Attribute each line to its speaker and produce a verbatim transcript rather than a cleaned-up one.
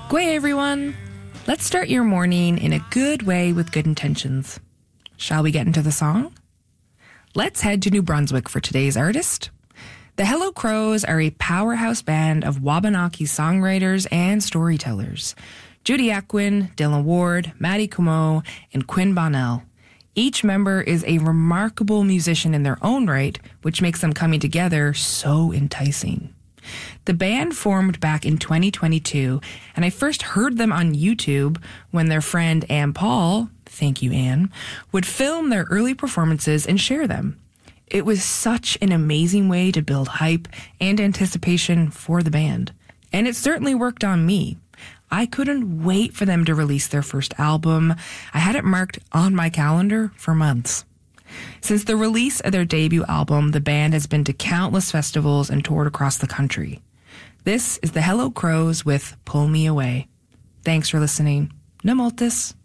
Speaker 1: G'day everyone! Let's start your morning in a good way with good intentions. Shall we get into the song? Let's head to New Brunswick for today's artist. The Hello Crows are a powerhouse band of Wabanaki songwriters and storytellers. Judy Akwin, Dylan Ward, Maddie Comeau, and Quinn Bonnell. Each member is a remarkable musician in their own right, which makes them coming together so enticing. The band formed back in twenty twenty-two, and I first heard them on YouTube when their friend Ann Paul, thank you Ann, would film their early performances and share them. It was such an amazing way to build hype and anticipation for the band. And it certainly worked on me. I couldn't wait for them to release their first album. I had it marked on my calendar for months. Since the release of their debut album, the band has been to countless festivals and toured across the country. This is the Hello Crows with Pull Me Away. Thanks for listening. Namoltis.